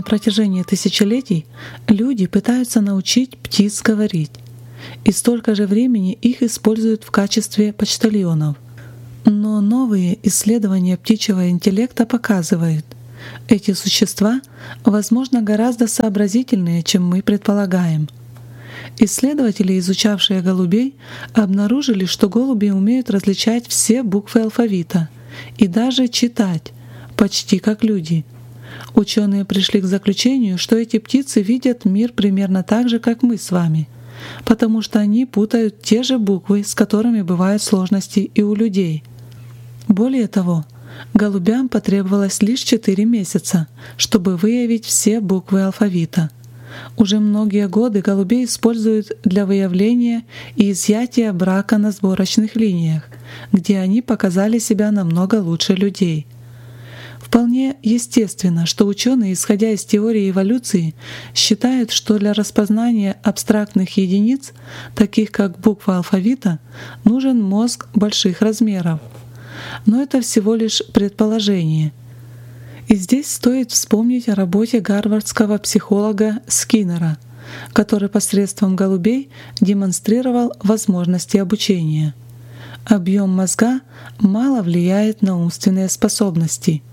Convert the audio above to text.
На протяжении тысячелетий люди пытаются научить птиц говорить, и столько же времени их используют в качестве почтальонов. Но новые исследования птичьего интеллекта показывают, эти существа, возможно, гораздо сообразительнее, чем мы предполагаем. Исследователи, изучавшие голубей, обнаружили, что голуби умеют различать все буквы алфавита и даже читать, почти как люди. Ученые пришли к заключению, что эти птицы видят мир примерно так же, как мы с вами, потому что они путают те же буквы, с которыми бывают сложности и у людей. Более того, голубям потребовалось лишь 4 месяца, чтобы выявить все буквы алфавита. Уже многие годы голубей используют для выявления и изъятия брака на сборочных линиях, где они показали себя намного лучше людей. Вполне естественно, что ученые, исходя из теории эволюции, считают, что для распознания абстрактных единиц, таких как буква алфавита, нужен мозг больших размеров. Но это всего лишь предположение. И здесь стоит вспомнить о работе гарвардского психолога Скиннера, который посредством голубей демонстрировал возможности обучения. Объем мозга мало влияет на умственные способности.